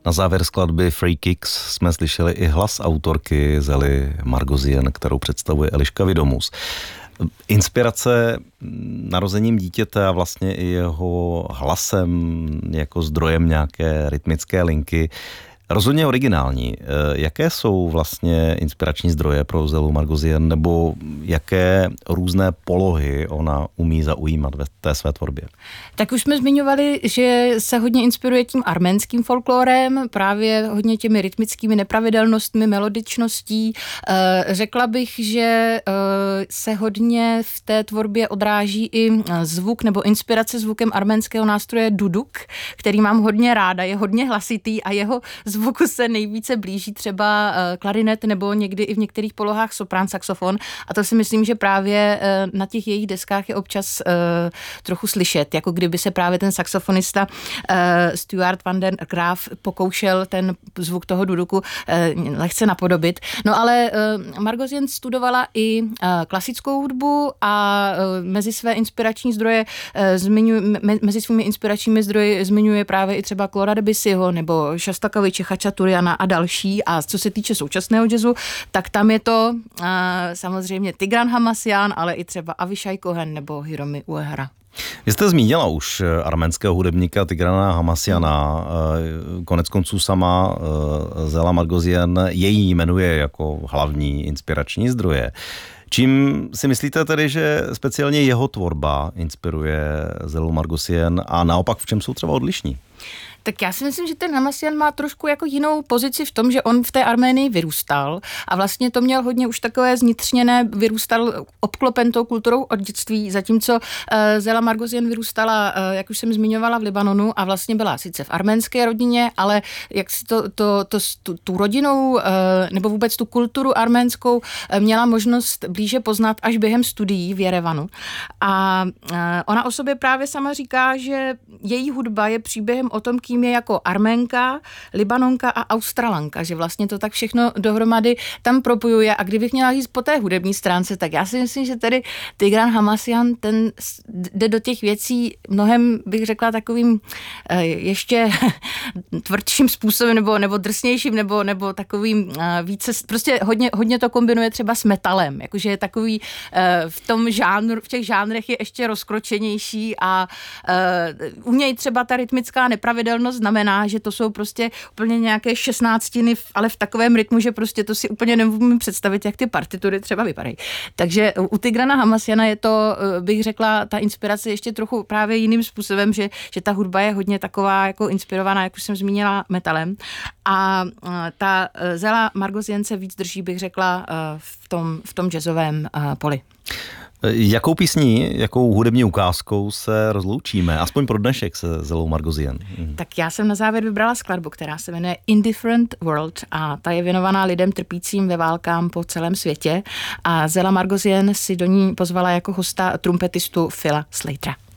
Na závěr skladby Free Kicks jsme slyšeli i hlas autorky Zely Margosian, kterou představuje Eliška Vidomus. Inspirace narozením dítěte a vlastně i jeho hlasem jako zdrojem nějaké rytmické linky rozhodně originální. Jaké jsou vlastně inspirační zdroje pro Zelu Margosian, nebo jaké různé polohy ona umí zaujímat ve té své tvorbě? Tak už jsme zmiňovali, že se hodně inspiruje tím arménským folklórem, právě hodně těmi rytmickými nepravidelnostmi, melodičností. Řekla bych, že se hodně v té tvorbě odráží i zvuk nebo inspirace zvukem arménského nástroje duduk, který mám hodně ráda, je hodně hlasitý a jeho zvuku se nejvíce blíží třeba klarinet nebo někdy i v některých polohách soprán, saxofon, a to si myslím, že právě na těch jejich deskách je občas trochu slyšet, jako kdyby se právě ten saxofonista Stuart van der Graaf pokoušel ten zvuk toho duduku lehce napodobit. No ale Margosian studovala i klasickou hudbu a mezi své inspirační zdroje mezi svými inspiračními zdroji zmiňuje právě i třeba Clauda Debussyho nebo Šostakoviče, Chačaturiana a další. A co se týče současného jazzu, tak tam je to samozřejmě Tigran Hamasyan, ale i třeba Avishai Cohen nebo Hiromi Uehara. Vy jste zmínila už arménského hudebníka Tigrana Hamasyana. Koneckonců sama Zela Margosian její jmenuje jako hlavní inspirační zdroje. Čím si myslíte tedy, že speciálně jeho tvorba inspiruje Zelu Margosian a naopak v čem jsou třeba odlišní? Tak já si myslím, že ten Hamasyan má trošku jako jinou pozici v tom, že on v té Arménii vyrůstal a vlastně to měl hodně už takové znitřněné, vyrůstal obklopen tou kulturou od dětství, zatímco Zela Margosian vyrůstala, jak už jsem zmiňovala, v Libanonu a vlastně byla sice v arménské rodině, ale jak si tu rodinou nebo vůbec tu kulturu arménskou měla možnost blíže poznat až během studií v Jerevanu. A ona o sobě právě sama říká, že její hudba je příběhem o tom, kým je jako Arménka, Libanonka a Australanka, že vlastně to tak všechno dohromady tam propojuje. A kdybych měla říct po té hudební stránce, tak já si myslím, že tedy Tigran Hamasyan, ten jde do těch věcí mnohem, bych řekla, takovým ještě tvrdším způsobem nebo drsnějším, nebo takovým více, prostě hodně to kombinuje třeba s metalem, jakože je takový v tom žánru, v těch žánrech je ještě rozkročenější a u něj třeba ta rytmická nepravidelnost znamená, že to jsou prostě úplně nějaké 16tiny, ale v takovém rytmu, že prostě to si úplně nemůžu představit, jak ty partitury třeba vypadají. Takže u Tigrana Hamasyana je to, bych řekla, ta inspirace ještě trochu právě jiným způsobem, že ta hudba je hodně taková jako inspirovaná, jak už jsem zmínila, metalem. A ta Zela Margosian se víc drží, bych řekla, v tom jazzovém poli. Jakou písní, jakou hudební ukázkou se rozloučíme? Aspoň pro dnešek se Zelou Margosian. Tak já jsem na závěr vybrala skladbu, která se jmenuje Indifferent World a ta je věnovaná lidem trpícím ve válkám po celém světě a Zela Margosian si do ní pozvala jako hosta trumpetistu Phila Slatera.